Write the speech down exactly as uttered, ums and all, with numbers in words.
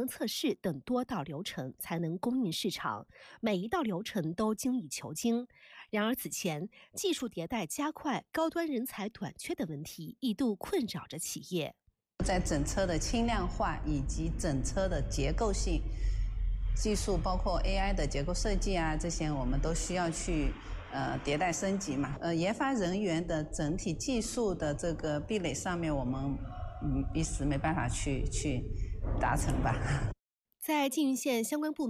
能测试等多道流程才能供应市场，每一道流程都精益求精。然而此前技术迭代加快、高端人才短缺的问题一度困扰着企业。 在整车的轻量化以及整车的结构性技术，包括 A I 的结构设计啊，这些我们都需要去呃迭代升级嘛。呃，研发人员的整体技术的这个壁垒上面，我们嗯一时没办法去去达成吧。 在静云县相关部门